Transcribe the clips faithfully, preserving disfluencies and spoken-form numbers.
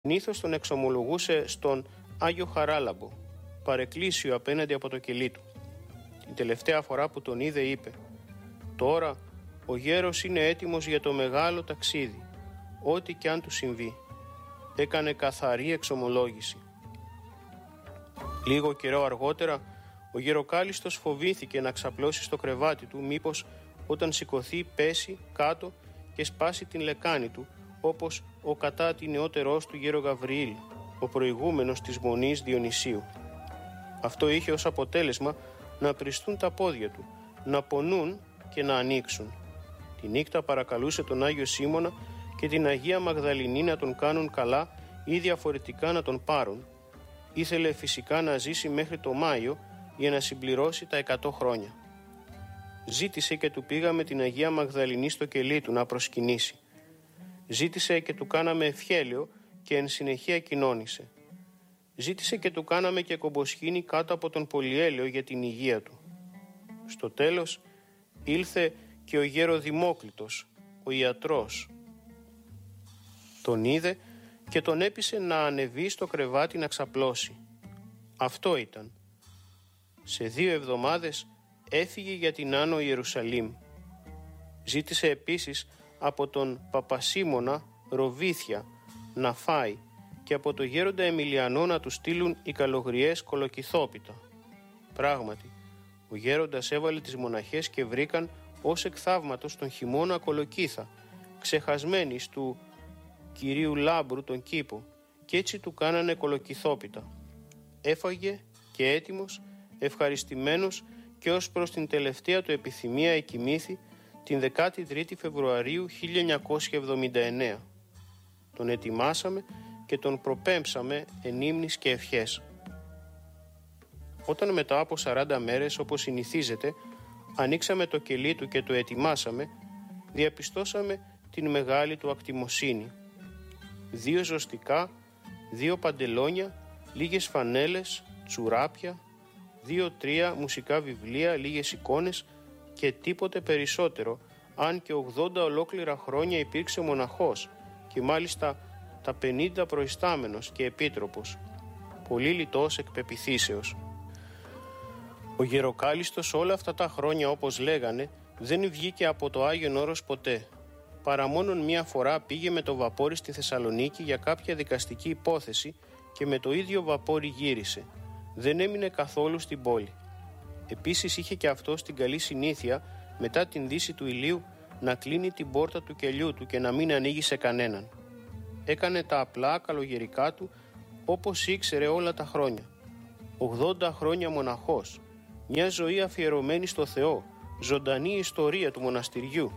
Συνήθως τον εξομολογούσε στον Άγιο Χαράλαμπο, παρεκκλήσιο απέναντι από το κελί του. Την τελευταία φορά που τον είδε είπε: «Τώρα ο γέρος είναι έτοιμος για το μεγάλο ταξίδι, ό,τι κι αν του συμβεί». Έκανε καθαρή εξομολόγηση. Λίγο καιρό αργότερα ο γεροκάλιστος φοβήθηκε να ξαπλώσει στο κρεβάτι του, μήπως όταν σηκωθεί πέσει κάτω και σπάσει την λεκάνη του, όπως ο κατά τη νεότερός του γέρο Γαβριήλ, ο προηγούμενος της Μονής Διονυσίου. Αυτό είχε ως αποτέλεσμα να πριστούν τα πόδια του, να πονούν και να ανοίξουν. Τη νύχτα παρακαλούσε τον Άγιο Σίμωνα και την Αγία Μαγδαληνή να τον κάνουν καλά ή διαφορετικά να τον πάρουν. Ήθελε φυσικά να ζήσει μέχρι το Μάιο για να συμπληρώσει τα εκατό χρόνια. Ζήτησε και του πήγαμε την Αγία Μαγδαληνή στο κελί του να προσκυνήσει. Ζήτησε και του κάναμε ευχέλιο και εν συνεχεία κοινώνησε. Ζήτησε και του κάναμε και κομποσχήνη κάτω από τον πολυέλαιο για την υγεία του. Στο τέλος ήλθε και ο γέρο Δημόκλητος, ο ιατρός. Τον είδε και τον έπεισε να ανεβεί στο κρεβάτι να ξαπλώσει. Αυτό ήταν. Σε δύο εβδομάδες έφυγε για την Άνω Ιερουσαλήμ. Ζήτησε επίσης από τον Παπασίμωνα ροβίθια να φάει και από το γέροντα Εμιλιανό να του στείλουν οι καλογριές κολοκυθόπιτα. Πράγματι, ο γέροντας έβαλε τις μοναχές και βρήκαν ως εκ θαύματος τον χειμώνα κολοκύθα, ξεχασμένοι του Κυρίου Λάμπρου τον κήπο, και έτσι του κάνανε κολοκυθόπιτα. Έφαγε και έτοιμος, ευχαριστημένος και ως προς την τελευταία του επιθυμία εκοιμήθη την δεκάτη τρίτη Φεβρουαρίου χίλια εννιακόσια εβδομήντα εννέα. Τον ετοιμάσαμε και τον προπέμψαμε εν ύμνης και ευχές. Όταν μετά από σαράντα μέρες, όπως συνηθίζεται, ανοίξαμε το κελί του και το ετοιμάσαμε, διαπιστώσαμε την μεγάλη του ακτιμοσύνη. Δύο ζωστικά, δύο παντελόνια, λίγες φανέλες, τσουράπια, δύο-τρία μουσικά βιβλία, λίγες εικόνες και τίποτε περισσότερο, αν και ογδόντα ολόκληρα χρόνια υπήρξε μοναχός και μάλιστα τα πενήντα προϊστάμενος και επίτροπος, πολύ λιτός εκ πεποιθήσεως. Ο γεροκάλιστος όλα αυτά τα χρόνια, όπως λέγανε, δεν βγήκε από το Άγιον Όρος ποτέ. Παρά μόνον μία φορά πήγε με το βαπόρι στη Θεσσαλονίκη για κάποια δικαστική υπόθεση και με το ίδιο βαπόρι γύρισε. Δεν έμεινε καθόλου στην πόλη. Επίσης είχε και αυτός την καλή συνήθεια, μετά την δύση του ηλίου, να κλείνει την πόρτα του κελιού του και να μην ανοίγει σε κανέναν. Έκανε τα απλά καλογερικά του όπως ήξερε όλα τα χρόνια. ογδόντα χρόνια μοναχός, μια ζωή αφιερωμένη στο Θεό, ζωντανή ιστορία του μοναστηριού.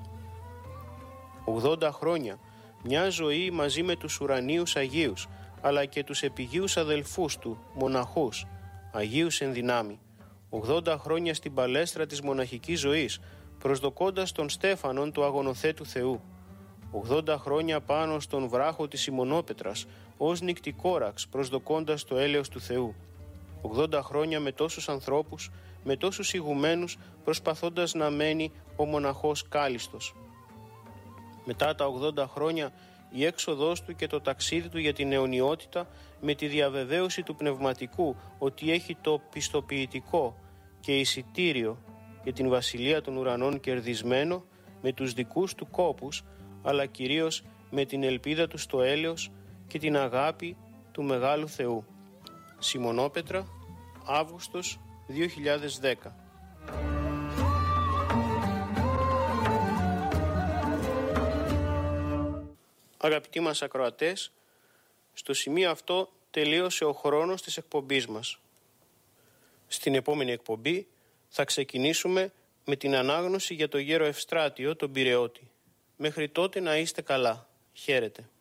ογδόντα χρόνια, μια ζωή μαζί με τους ουρανίους Αγίους, αλλά και τους επιγείους αδελφούς του, μοναχούς, Αγίους εν δυνάμει. ογδόντα χρόνια στην παλέστρα της μοναχικής ζωής, προσδοκώντας τον Στέφανον του αγωνοθέτου Θεού. ογδόντα χρόνια πάνω στον βράχο της Σιμωνόπετρας, ως νυκτικόραξ, προσδοκώντας το έλεος του Θεού. ογδόντα χρόνια με τόσους ανθρώπους, με τόσους ηγουμένους, προσπαθώντας να μένει ο μοναχός κάλιστος. Μετά τα ογδόντα χρόνια, η έξοδός του και το ταξίδι του για την αιωνιότητα, με τη διαβεβαίωση του πνευματικού ότι έχει το πιστοποιητικό και εισιτήριο για την Βασιλεία των Ουρανών κερδισμένο, με τους δικούς του κόπους, αλλά κυρίως με την ελπίδα του στο έλεος και την αγάπη του Μεγάλου Θεού. Σιμωνόπετρα, Αύγουστος δύο χιλιάδες δέκα. Αγαπητοί μας ακροατές, στο σημείο αυτό τελείωσε ο χρόνος της εκπομπής μας. Στην επόμενη εκπομπή θα ξεκινήσουμε με την ανάγνωση για το γέρο Ευστράτιο τον Πειραιώτη. Μέχρι τότε να είστε καλά. Χαίρετε.